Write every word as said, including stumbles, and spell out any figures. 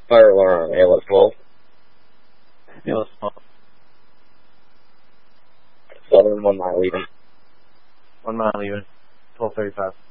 Fire alarm, A L S twelve. A L S twelve. Southern, one mile leaving. One mile leaving. twelve thirty-five.